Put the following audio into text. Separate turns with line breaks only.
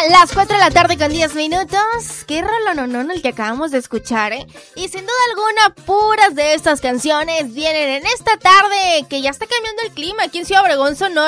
Las 4 de la tarde con 10 minutos. Qué rolononón el que acabamos de escuchar, ¿eh? Y sin duda alguna, puras de estas canciones vienen en esta tarde que ya está cambiando el clima aquí en Ciudad Obregón, Sonora.